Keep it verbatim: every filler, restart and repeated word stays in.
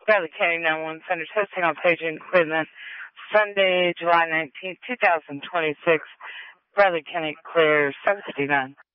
Bradley County nine one one Center's hosting on paging equipment Sunday, July nineteenth, two thousand twenty-six. Bradley County clear seven fifty-nine.